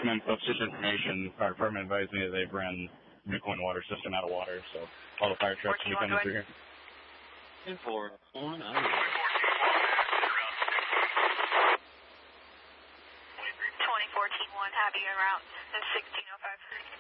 some information. Fire department advised me that they've ran Bitcoin water system out of water, so all the fire trucks will be coming through here. 10-4, on out. 2014, one, happy en route, 1605.